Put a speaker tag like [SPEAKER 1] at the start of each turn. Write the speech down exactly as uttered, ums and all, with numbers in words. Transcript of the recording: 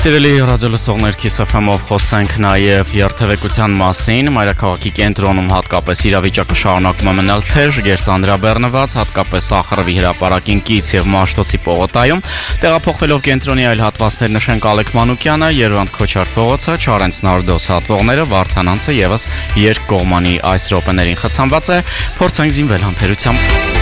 [SPEAKER 1] Սիրելի ռադիոլսողներ, Kiss F M-ով խոսենք նաև երթևեկության մասին։ Մայրաքաղաքի կենտրոնում հատկապես իրավիճակը շարունակում է մնալ թեժ, գերծանրաբեռնված, հատկապես Սախարովի հրապարակին կից եւ Մաշտոցի պողոտայում։ Տեղափոխվելով կենտրոնի այլ հատվածներ նշենք Ալեք Մանուկյանը, Երևան Քոչար փողոցը, Չարենց Նարդոս հատվողները, Վարդանանցը եւս երկկողմանի այս րոպեներին խցանված է։ Փորձենք զինվել համբերությամբ։